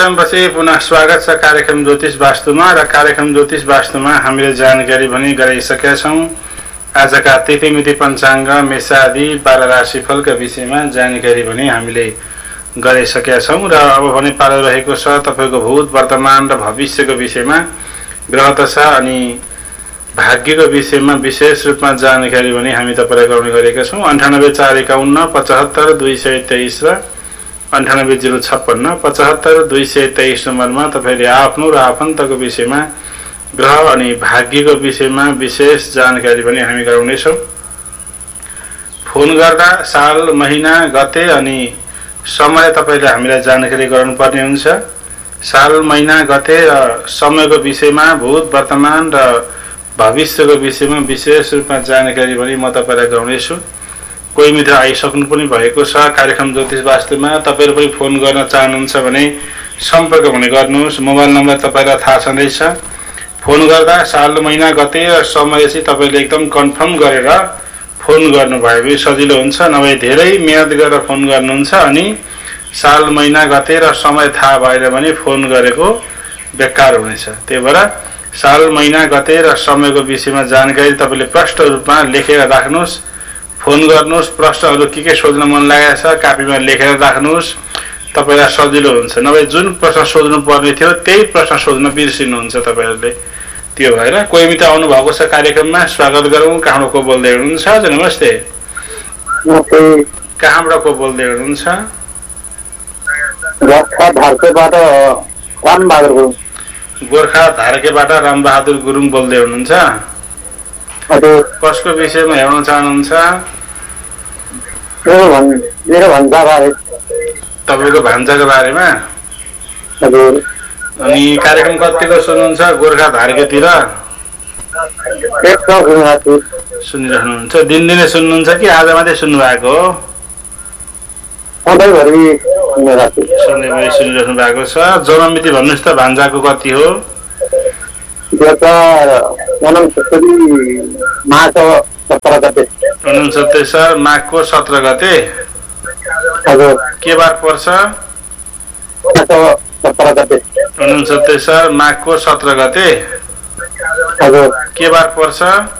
समयपछि पुनः स्वागत छ कार्यक्रम ज्योतिष वास्तुमा र कार्यक्रम ज्योतिष वास्तुमा हामीले जानकारी पनि गराइसकेका छौँ। आजका तिथिमिति पञ्चाङ्ग मेषादि 12 राशिफलका विषयमा जानकारी पनि हामीले गराइसकेका छौँ र अब भने पालो रहेको छ तपाईको भूत वर्तमान र भविष्यको विषयमा ग्रह दशा अनि भाग्यको विषयमा विशेष रूपमा जानकारी पनि हामी तपाईलाई गराउने गरेका छौँ। 9841 75 223 र 9806 75 223 नम्बरमा तपाईले आफ्नो र आफन्तको विषयमा ग्रह अनि भाग्यको विषयमा विशेष जानकारी पनि हामी गराउनेछौँ। फोन गर्दा साल महिना गते अनि समय तपाईले हामीलाई जानकारी गराउनु पर्ने हुन्छ। साल महिना गते र समयको विषयमा भूत वर्तमान र भविष्यको विषयमा विशेष रूपमा जानकारी पनि म तपाईलाई गराउनेछु। कोही मित्र आइसक्नु पनि भएको छ कार्यक्रम ज्योतिष वास्तुमा। तपाईहरु पनि फोन गर्न चाहनुहुन्छ भने सम्पर्क भने गर्नुहोस्। मोबाइल नम्बर तपाईलाई थाहा छँदैछ। फोन गर्दा साल महिना गते र समय चाहिँ तपाईले एकदम कन्फर्म गरेर फोन गर्नुभयो भने सजिलो हुन्छ। नभए धेरै मेहनत गरेर फोन गर्नुहुन्छ अनि साल महिना गते र समय थाहा भएन भने फोन गरेको बेकार हुनेछ। त्यही भएर साल महिना गते र समयको विषयमा जानकारी तपाईले प्रष्ट रूपमा लेखेर राख्नुहोस्। फोन गर्नुहोस्। प्रश्नहरू के सोध्न मन लागेको छ कापीमा लेखेर राख्नुहोस्। तपाईलाई सजिलो हुन्छ। नभए जुन प्रश्न सोध्नु पर्ने थियो त्यही प्रश्न सोध्न बिर्सिनुहुन्छ तपाईहरुले। त्यो भएर कोही मित्र आउनु भएको छ कार्यक्रममा स्वागत गरौँ। कहाँबाट को बोल्दै हुनुहुन्छ? नमस्ते। कहाँबाट को बोल्दै हुनुहुन्छ? गोर्खा धारकेबाट रामबहादुर गुरुङ बोल्दै हुनुहुन्छ। कसको विषयमा हेर्न चाहनुहुन्छ? तपाईको भान्जाको बारेमा। अनि कार्यक्रम कतिको सुन्नुहुन्छ? गोर्खा धारकेतिर सुनिरहनुहुन्छ? दिनदिनै सुन्नुहुन्छ कि आज मात्रै सुन्नु भएको हो? सधैँभरि सुनिरहनु भएको छ। जन्ममिति भन्नुहोस् त भान्जाको कति हो? 69 साल माघको 17 गते। के बार पर्छ? 69 साल माघको 17 गते। के बार पर्छ?